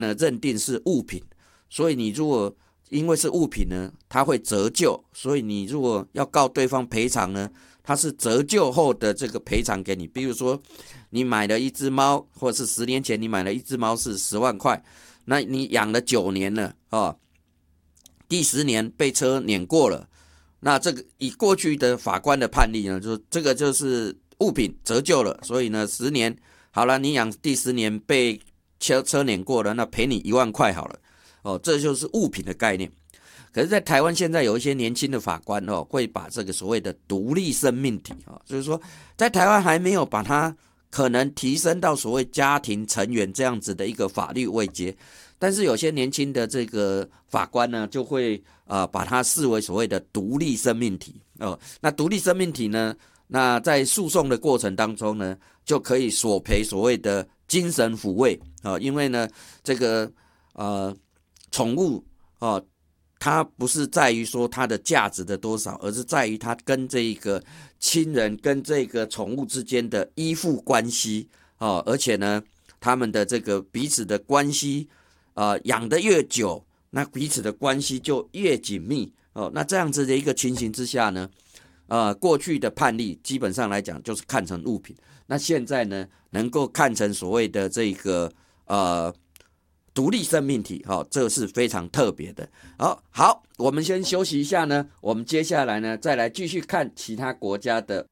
呢认定是物品，所以你如果因为是物品呢，它会折旧，所以你如果要告对方赔偿呢，它是折旧后的这个赔偿给你。比如说，你买了一只猫，或者是10年前你买了一只猫是10万块，那你养了9年了第10年被车碾过了，那这个以过去的法官的判例呢，就这个就是物品折旧了，所以呢10年好了，你养第10年被车碾过了，那赔你1万块好了。这就是物品的概念。可是，在台湾现在有一些年轻的法官会把这个所谓的独立生命体就是说，在台湾还没有把它可能提升到所谓家庭成员这样子的一个法律位阶，但是有些年轻的这个法官呢，就会把它视为所谓的独立生命体那独立生命体呢，那在诉讼的过程当中呢，就可以索赔所谓的精神抚慰因为呢，这个宠物它不是在于说它的价值的多少，而是在于它跟这个亲人跟这个宠物之间的依附关系而且呢，他们的这个彼此的关系养得越久，那彼此的关系就越紧密那这样子的一个情形之下呢，过去的判例基本上来讲就是看成物品，那现在呢，能够看成所谓的这个独立生命体这是非常特别的。好，我们先休息一下呢，我们接下来呢再来继续看其他国家的